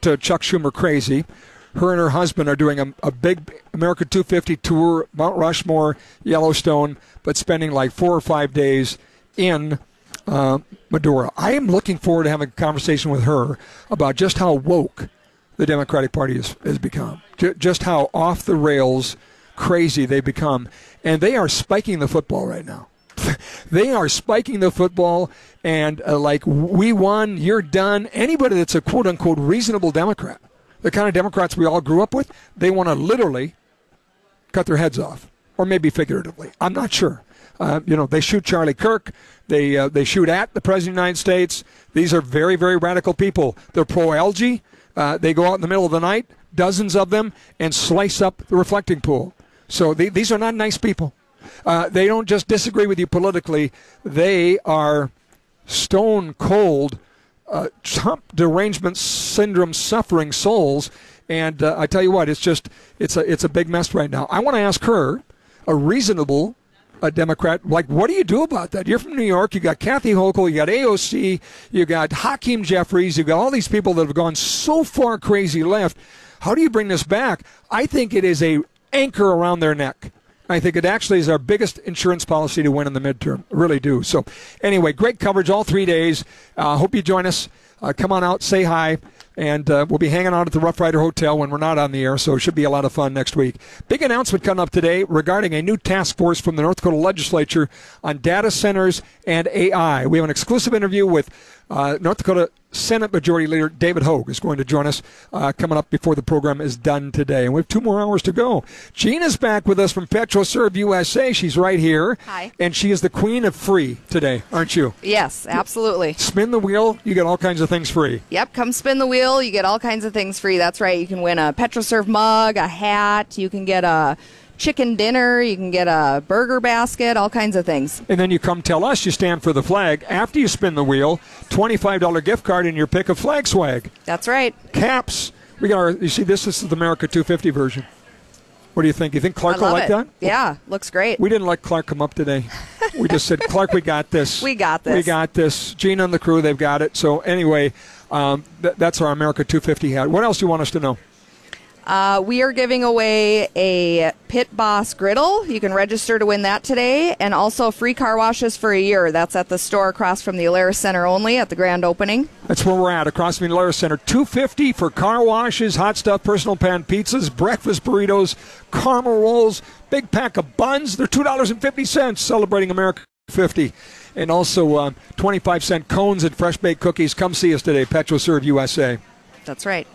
Chuck Schumer crazy. Her and her husband are doing a big America 250 tour, Mount Rushmore, Yellowstone, but spending like 4 or 5 days in Medora. I am looking forward to having a conversation with her about just how woke the Democratic Party has become, just how off the rails crazy they become. And they are spiking the football right now. They are spiking the football and like, we won, you're done. Anybody that's a quote-unquote reasonable Democrat, the kind of Democrats we all grew up with, they want to literally cut their heads off, or maybe figuratively. I'm not sure. They shoot Charlie Kirk. They shoot at the President of the United States. These are very, very radical people. They're pro-algae. They go out in the middle of the night, dozens of them, and slice up the reflecting pool. So these are not nice people. They don't just disagree with you politically. They are stone cold Trump derangement syndrome suffering souls, and I tell you what, it's a big mess right now. I want to ask her, a reasonable Democrat, like, what do you do about that? You're from New York. You got Kathy Hochul, you got AOC, you got Hakeem Jeffries, you got all these people that have gone so far crazy left. How do you bring this back? I think it is a anchor around their neck. I think it actually is our biggest insurance policy to win in the midterm. I really do. So anyway, great coverage all 3 days. Hope you join us. Come on out, say hi, and we'll be hanging out at the Rough Rider Hotel when we're not on the air, so it should be a lot of fun next week. Big announcement coming up today regarding a new task force from the North Dakota legislature on data centers and AI. We have an exclusive interview with North Dakota Senate Majority Leader David Hogue is going to join us coming up before the program is done today. And we have 2 more hours to go. Gina's back with us from PetroServe USA. She's right here. Hi. And she is the queen of free today, aren't you? Yes, absolutely. Spin the wheel, you get all kinds of things free. Yep, come spin the wheel. You get all kinds of things free. That's right. You can win a PetroServe mug, a hat. You can get a chicken dinner. You can get a burger basket, all kinds of things. And then you come tell us you stand for the flag. After you spin the wheel, $25 gift card and your pick of flag swag. That's right. Caps. We got you see, this is the America 250 version. What do you think? You think Clark will like that? Yeah, looks great. We didn't let Clark come up today. We just said, Clark, we got this. We got this. We got this. Gina and the crew, they've got it. So anyway, that's our America 250 hat. What else do you want us to know? We are giving away a Pit Boss griddle. You can register to win that today, and also free car washes for a year. That's at the store across from the Alaris Center only at the grand opening. That's where we're at, across from the Alaris Center. $250 for car washes, hot stuff, personal pan pizzas, breakfast burritos, caramel rolls, big pack of buns. They're $2.50, celebrating America 50. And also 25-cent cones and fresh baked cookies. Come see us today, PetroServe USA. That's right.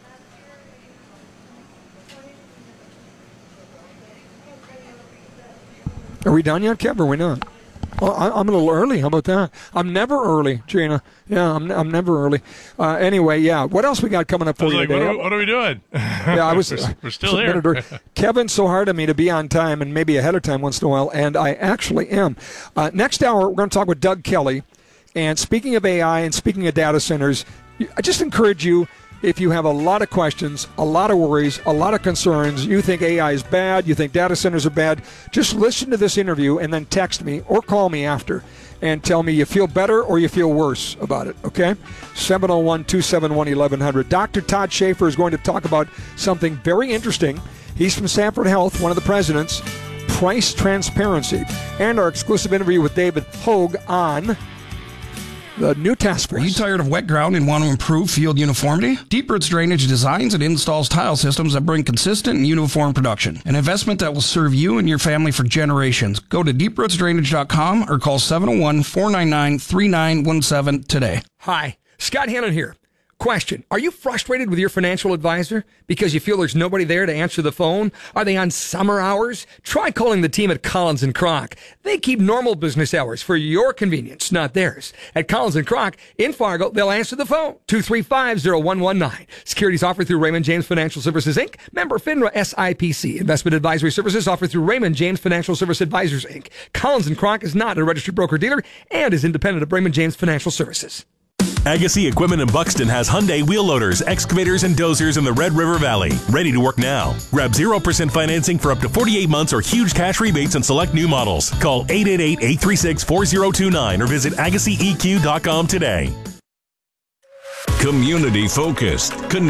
Are we done yet, Kev, or are we not? Well, I'm a little early. How about that? I'm never early, Gina. Yeah, I'm never early. Anyway, yeah. What else we got coming up for you today? What are we doing? Yeah, we're still here. Kevin's so hard on me to be on time and maybe ahead of time once in a while, and I actually am. Next hour, we're going to talk with Doug Kelly. And speaking of AI and speaking of data centers, I just encourage you, if you have a lot of questions, a lot of worries, a lot of concerns, you think AI is bad, you think data centers are bad, just listen to this interview and then text me or call me after and tell me you feel better or you feel worse about it, okay? 701-271-1100. Dr. Todd Schaefer is going to talk about something very interesting. He's from Sanford Health, one of the presidents, price transparency, and our exclusive interview with David Hogue on the new task force. Are you tired of wet ground and want to improve field uniformity? Deep Roots Drainage designs and installs tile systems that bring consistent and uniform production. An investment that will serve you and your family for generations. Go to deeprootsdrainage.com or call 701-499-3917 today. Hi, Scott Hannon here. Question, are you frustrated with your financial advisor because you feel there's nobody there to answer the phone? Are they on summer hours? Try calling the team at Collins & Kroc. They keep normal business hours for your convenience, not theirs. At Collins & Kroc in Fargo, they'll answer the phone, 235-0119. Securities offered through Raymond James Financial Services, Inc., member FINRA SIPC. Investment advisory services offered through Raymond James Financial Service Advisors, Inc. Collins & Kroc is not a registered broker-dealer and is independent of Raymond James Financial Services. Agassi Equipment in Buxton has Hyundai wheel loaders, excavators, and dozers in the Red River Valley. Ready to work now. Grab 0% financing for up to 48 months or huge cash rebates on select new models. Call 888-836-4029 or visit AgassiEQ.com today. Community focused.